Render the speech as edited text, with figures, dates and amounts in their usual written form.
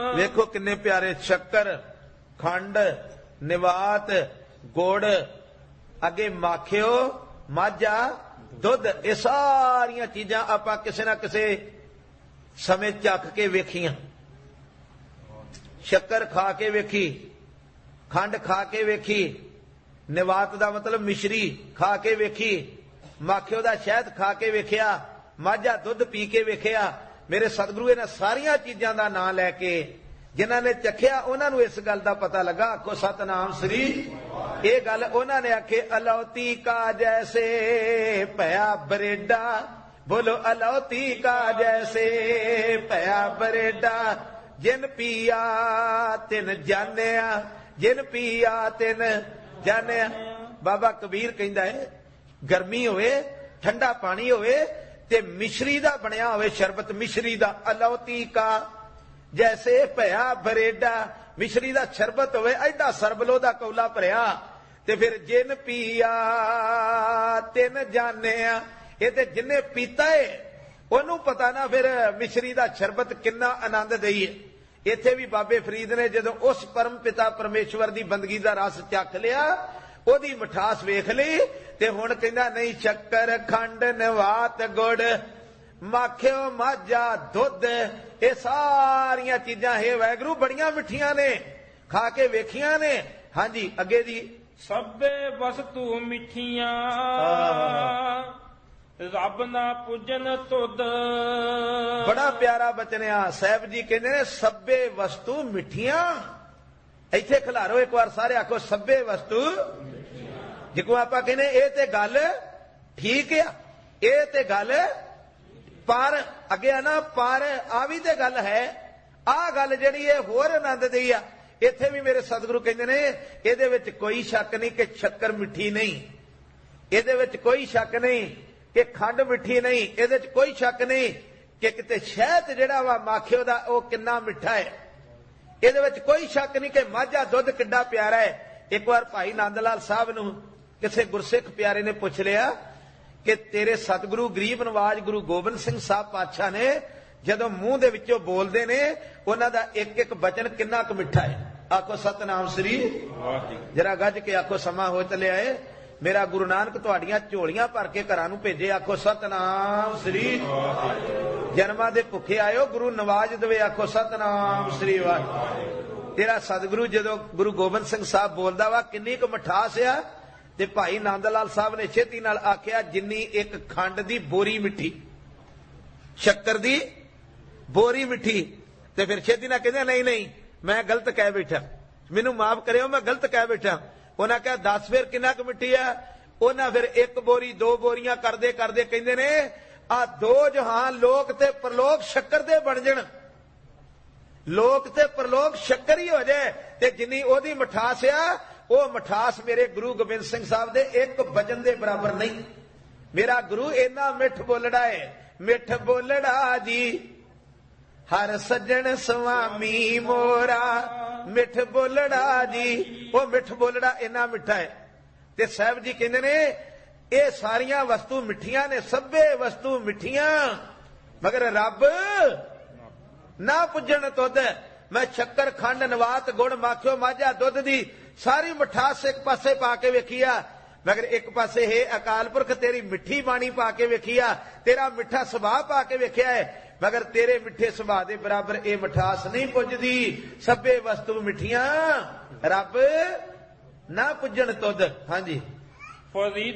ਵੇਖੋ ਕਿੰਨੇ ਪਿਆਰੇ, ਸ਼ੱਕਰ, ਖੰਡ, ਨਿਵਾਤ, ਗੁੜ, ਅੱਗੇ ਮਾਖਿਓ, ਮਾਝਾ, ਦੁੱਧ, ਇਹ ਸਾਰੀਆਂ ਚੀਜ਼ਾਂ ਆਪਾਂ ਕਿਸੇ ਨਾ ਕਿਸੇ ਸਮੇਂ ਚੱਕ ਕੇ ਵੇਖੀਆਂ। ਸ਼ੱਕਰ ਖਾ ਕੇ ਵੇਖੀ, ਖੰਡ ਖਾ ਕੇ ਵੇਖੀ, ਨਿਵਾਤ ਦਾ ਮਤਲਬ ਮਿਸ਼ਰੀ ਖਾ ਕੇ ਵੇਖੀ, ਮਾਖਿਓ ਦਾ ਸ਼ਹਿਦ ਖਾ ਕੇ ਵੇਖਿਆ, ਮਾਝਾ ਦੁੱਧ ਪੀ ਕੇ ਵੇਖਿਆ। ਮੇਰੇ ਸਤਿਗੁਰੂ ਇਹਨਾਂ ਸਾਰੀਆਂ ਚੀਜ਼ਾਂ ਦਾ ਨਾਂ ਲੈ ਕੇ ਜਿਨ੍ਹਾਂ ਨੇ ਚੱਖਿਆ ਉਹਨਾਂ ਨੂੰ ਇਸ ਗੱਲ ਦਾ ਪਤਾ ਲੱਗਾ। ਆਖੋ ਸਤਨਾਮ ਸ੍ਰੀ। ਇਹ ਗੱਲ ਉਹਨਾਂ ਨੇ ਆਖੇ, ਅਲੌਤੀ ਕਾ ਜੈਸੇ ਭਇਆ ਬਰੇਡਾ, ਬੋਲੋ ਅਲੌਤੀ ਕਾ ਜੈਸੇ ਭਇਆ ਬਰੇਡਾ, ਜਿਨ ਪੀਆ ਤਿਨ ਜਾਣਿਆ, ਜਿਨ ਪੀਆ ਤਿਨ ਜਾਣਿਆ। ਬਾਬਾ ਕਬੀਰ ਕਹਿੰਦਾ ਹੈ, ਗਰਮੀ ਹੋਵੇ, ਠੰਡਾ ਪਾਣੀ ਹੋਵੇ ਤੇ ਮਿਸ਼ਰੀ ਦਾ ਬਣਿਆ ਹੋਵੇ ਸ਼ਰਬਤ, ਮਿਸ਼ਰੀ ਦਾ, ਅਲੌਤੀ ਕਾ ਜੈਸੇ ਭਇਆ ਬਰੇਡਾ, ਮਿਸ਼ਰੀ ਦਾ ਸ਼ਰਬਤ ਹੋਵੇ, ਐਡਾ ਸਰਬਲੋ ਦਾ ਕੌਲਾ ਭਰਿਆ, ਤੇ ਫਿਰ ਜਿਨ ਪੀਆ ਤਿਨ ਜਾਣਿਆ। ਇਹ ਤੇ ਜਿੰਨੇ ਪੀਤਾ ਏ ਉਹਨੂੰ ਪਤਾ ਨਾ ਫਿਰ ਮਿਸ਼ਰੀ ਦਾ ਸ਼ਰਬਤ ਕਿੰਨਾ ਆਨੰਦ ਦੇਈਏ। ਇੱਥੇ ਵੀ ਬਾਬੇ ਫਰੀਦ ਨੇ ਜਦੋਂ ਉਸ ਪਰਮ ਪਿਤਾ ਪਰਮੇਸ਼ਵਰ ਦੀ ਬੰਦਗੀ ਦਾ ਰਸ ਚੱਖ ਲਿਆ, ਉਹਦੀ ਮਿਠਾਸ ਵੇਖ ਲਈ, ਤੇ ਹੁਣ ਕਹਿੰਦਾ ਨਹੀਂ, ਸ਼ੱਕਰ, ਖੰਡ, ਨਿਵਾਤ, ਗੁੜ, ਮਾਖਿਓ, ਮਾਝਾ, ਦੁੱਧ, ਇਹ ਸਾਰੀਆਂ ਚੀਜ਼ਾਂ ਹੈ ਵਾਹਿਗੁਰੂ ਬੜੀਆਂ ਮਿੱਠੀਆਂ ਨੇ, ਖਾ ਕੇ ਵੇਖੀਆਂ ਨੇ। ਹਾਂਜੀ ਅੱਗੇ ਜੀ, ਸਭੇ ਵਸਤੂ ਮਿੱਠੀਆਂ ਰੱਬ ਨਾ ਪੂਜਨ ਤੁਧ। ਬੜਾ ਪਿਆਰਾ ਬਚਨਿਆ ਸਾਹਿਬ ਜੀ ਕਹਿੰਦੇ ਨੇ, ਸਭੇ ਵਸਤੂ ਮਿੱਠੀਆਂ। ਇੱਥੇ ਖਿਲਾਰੋ ਇੱਕ ਵਾਰ ਸਾਰੇ, ਆਖੋ ਸਭੇ ਵਸਤੂ। ਜਿਕੋ ਆਪਾਂ ਕਹਿੰਦੇ ਇਹ ਤੇ ਗੱਲ ਠੀਕ ਆ, ਇਹ ਤੇ ਗੱਲ, ਪਰ ਅੱਗੇ ਆ ਨਾ, ਪਰ ਆ ਵੀ ਤੇ ਗੱਲ ਹੈ, ਆਹ ਗੱਲ ਜਿਹੜੀ ਇਹ ਹੋਰ ਆਨੰਦ ਦੀ ਆ। ਇੱਥੇ ਵੀ ਮੇਰੇ ਸਤਿਗੁਰੂ ਕਹਿੰਦੇ ਨੇ, ਇਹਦੇ ਵਿੱਚ ਕੋਈ ਸ਼ੱਕ ਨਹੀਂ ਕਿ ਸ਼ੱਕਰ ਮਿੱਠੀ ਨਹੀਂ, ਇਹਦੇ ਵਿੱਚ ਕੋਈ ਸ਼ੱਕ ਨਹੀਂ ਕਿ ਖੰਡ ਮਿੱਠੀ ਨਹੀਂ, ਇਹਦੇ 'ਚ ਕੋਈ ਸ਼ੱਕ ਨਹੀਂ ਕਿ ਕਿਤੇ ਸ਼ਹਿਦ ਜਿਹੜਾ ਵਾ ਮਾਖਿਓ ਦਾ ਉਹ ਕਿੰਨਾ ਮਿੱਠਾ ਹੈ, ਇਹਦੇ ਵਿੱਚ ਕੋਈ ਸ਼ੱਕ ਨਹੀਂ ਕਿ ਮਾਝਾ ਦੁੱਧ ਕਿੱਡਾ ਪਿਆਰਾ ਹੈ। ਇੱਕ ਵਾਰ ਭਾਈ ਨੰਦ ਲਾਲ ਸਾਹਿਬ ਨੂੰ ਕਿਸੇ ਗੁਰਸਿੱਖ ਪਿਆਰੇ ਨੇ ਪੁੱਛ ਲਿਆ ਕਿ ਤੇਰੇ ਸਤਿਗੁਰੂ ਗਰੀਬ ਨਵਾਜ ਗੁਰੂ ਗੋਬਿੰਦ ਸਿੰਘ ਸਾਹਿਬ ਪਾਤਸ਼ਾਹ ਨੇ ਜਦੋਂ ਮੂੰਹ ਦੇ ਵਿੱਚੋਂ ਬੋਲਦੇ ਨੇ, ਉਹਨਾਂ ਦਾ ਇੱਕ ਇੱਕ ਬਚਨ ਕਿੰਨਾ ਕੁ ਮਿੱਠਾ ਹੈ। ਆਖੋ ਸਤਨਾਮ ਸ੍ਰੀ। ਜਰਾ ਗੱਜ ਕੇ ਆਖੋ, ਸਮਾਂ ਹੋ ਚੱਲਿਆ ਏ। ਮੇਰਾ ਗੁਰੂ ਨਾਨਕ ਤੁਹਾਡੀਆਂ ਝੋਲੀਆਂ ਭਰ ਕੇ ਘਰਾਂ ਨੂੰ ਭੇਜੇ। ਆਖੋ ਸਤਨਾਮ ਸ੍ਰੀ। ਜਨਮਾਂ ਦੇ ਭੁੱਖੇ ਆਇਓ, ਗੁਰੂ ਨਵਾਜ ਦੇਵੇ। ਆਖੋ ਸਤਨਾਮ ਸ੍ਰੀ ਵਾਹਿਗੁਰੂ। ਤੇਰਾ ਸਤਿਗੁਰੂ ਜਦੋਂ ਗੁਰੂ ਗੋਬਿੰਦ ਸਿੰਘ ਸਾਹਿਬ ਬੋਲਦਾ ਵਾ, ਕਿੰਨੀ ਕੁ ਮਿਠਾਸ ਆ। ਤੇ ਭਾਈ ਨੰਦ ਲਾਲ ਸਾਹਿਬ ਨੇ ਛੇਤੀ ਨਾਲ ਆਖਿਆ, ਜਿੰਨੀ ਇੱਕ ਖੰਡ ਦੀ ਬੋਰੀ ਮਿੱਠੀ, ਸ਼ੱਕਰ ਦੀ ਬੋਰੀ ਮਿੱਠੀ। ਤੇ ਫਿਰ ਛੇਤੀ ਨਾਲ ਕਹਿੰਦੇ, ਨਹੀਂ ਨਹੀਂ ਮੈਂ ਗਲਤ ਕਹਿ ਬੈਠਾ, ਮੈਨੂੰ ਮਾਫ ਕਰਿਓ, ਮੈਂ ਗਲਤ ਕਹਿ ਬੈਠਾ। ਉਹਨਾਂ ਕਿਹਾ, ਦੱਸ ਫਿਰ ਕਿੰਨਾ ਕੁ ਮਿੱਠੀ ਆ। ਉਹਨਾਂ ਫਿਰ ਇੱਕ ਬੋਰੀ, ਦੋ ਬੋਰੀਆਂ ਕਰਦੇ ਕਰਦੇ ਕਹਿੰਦੇ ਨੇ, ਆ ਦੋ ਜਹਾਨ ਲੋਕ ਤੇ ਪਰਲੋਕ ਸ਼ੱਕਰ ਦੇ ਬਣ ਜਾਣ, ਲੋਕ ਤੇ ਪਰਲੋਕ ਸ਼ੱਕਰ ਹੀ ਹੋ ਜਾਏ। ਤੇ ਜਿੰਨੀ ਉਹਦੀ ਮਿਠਾਸ ਆ, ਉਹ ਮਿਠਾਸ ਮੇਰੇ ਗੁਰੂ ਗੋਬਿੰਦ ਸਿੰਘ ਸਾਹਿਬ ਦੇ ਇੱਕ ਵਜਨ ਦੇ ਬਰਾਬਰ ਨਹੀਂ। ਮੇਰਾ ਗੁਰੂ ਇੰਨਾ ਮਿੱਠ ਬੋਲੜਾ ਹੈ, ਮਿੱਠ ਬੋਲੜਾ ਜੀ ਹਰ ਸੱਜਣ ਸੁਆਮੀ ਮੋਰਾ, ਮਿੱਠ ਬੋਲੜਾ ਜੀ। ਉਹ ਮਿੱਠ ਬੋਲੜਾ ਇੰਨਾ ਮਿੱਠਾ ਹੈ। ਤੇ ਸਾਹਿਬ ਜੀ ਕਹਿੰਦੇ ਨੇ, ਇਹ ਸਾਰੀਆਂ ਵਸਤੂ ਮਿੱਠੀਆਂ ਨੇ, ਸਭੇ ਵਸਤੂ ਮਿੱਠੀਆਂ, ਮਗਰ ਰੱਬ ਨਾ ਪੁੱਜਣ ਤੁਧ। ਮੈਂ ਸ਼ੱਕਰ, ਖੰਡ, ਨਵਾਤ, ਗੁੜ, ਮਾਖਿਓ, ਮਾਝਾ, ਦੁੱਧ ਦੀ ਸਾਰੀ ਮਿਠਾਸ ਇੱਕ ਪਾਸੇ ਪਾ ਕੇ ਵੇਖੀ ਆ, ਮਗਰ ਇੱਕ ਪਾਸੇ ਹੈ ਅਕਾਲ ਪੁਰਖ ਤੇਰੀ ਮਿੱਠੀ ਬਾਣੀ ਪਾ ਕੇ ਵੇਖੀ ਆ, ਤੇਰਾ ਮਿੱਠਾ ਸੁਭਾਅ ਪਾ ਕੇ ਵੇਖਿਆ ਹੈ, ਮਗਰ ਤੇਰੇ ਮਿੱਠੇ ਸੁਭਾਅ ਦੇ ਬਰਾਬਰ ਇਹ ਮਿਠਾਸ ਨਹੀਂ ਪੁੱਜਦੀ। ਸਭੇ ਵਸਤੂ ਮਿੱਠੀਆਂ, ਰੱਬ ਨਾ ਪੁੱਜਣ ਤੁਧ। ਹਾਂਜੀ।